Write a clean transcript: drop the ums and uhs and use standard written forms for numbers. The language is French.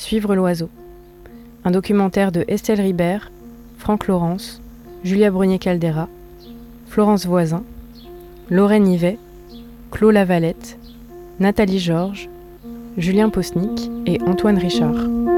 Suivre l'oiseau. Un documentaire de Estelle Ribert, Franck Laurence, Julia Brunier-Caldera, Florence Voisin, Lorraine Yvet, Claude Lavalette, Nathalie Georges, Julien Posnick et Antoine Richard.